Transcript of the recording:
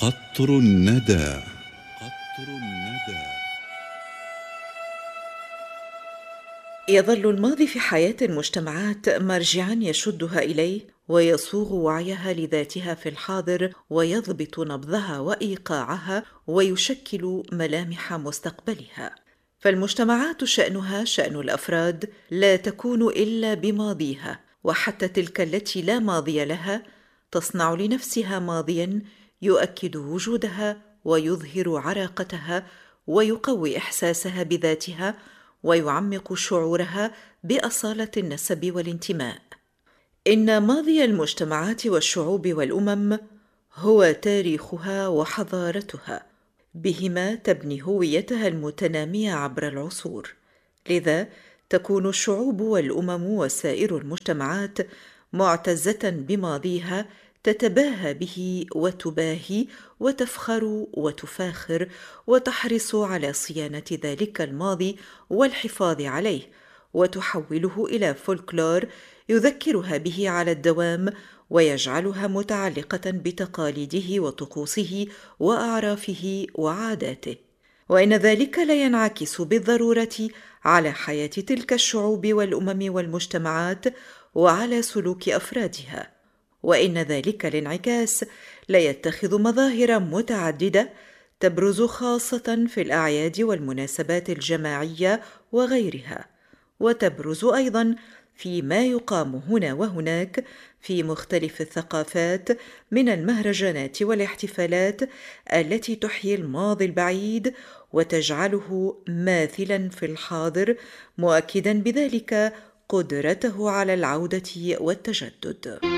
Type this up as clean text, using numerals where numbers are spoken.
قطر الندى. قطر الندى. يظل الماضي في حياة المجتمعات مرجعا يشدها إليه ويصوغ وعيها لذاتها في الحاضر ويضبط نبضها وإيقاعها ويشكل ملامح مستقبلها. فالمجتمعات شأنها شأن الأفراد، لا تكون إلا بماضيها، وحتى تلك التي لا ماضي لها تصنع لنفسها ماضيا يؤكد وجودها ويظهر عراقتها ويقوي إحساسها بذاتها ويعمق شعورها بأصالة النسب والانتماء. إن ماضي المجتمعات والشعوب والأمم هو تاريخها وحضارتها، بهما تبني هويتها المتنامية عبر العصور. لذا تكون الشعوب والأمم وسائر المجتمعات معتزة بماضيها، تتباهى به وتباهي وتفخر وتفاخر وتحرص على صيانة ذلك الماضي والحفاظ عليه، وتحوله إلى فولكلور يذكرها به على الدوام ويجعلها متعلقة بتقاليده وطقوسه وأعرافه وعاداته. وإن ذلك لا ينعكس بالضرورة على حياة تلك الشعوب والأمم والمجتمعات وعلى سلوك أفرادها، وإن ذلك الانعكاس لا يتخذ مظاهر متعددة تبرز خاصة في الأعياد والمناسبات الجماعية وغيرها، وتبرز أيضاً فيما يقام هنا وهناك في مختلف الثقافات من المهرجانات والاحتفالات التي تحيي الماضي البعيد وتجعله ماثلاً في الحاضر، مؤكداً بذلك قدرته على العودة والتجدد.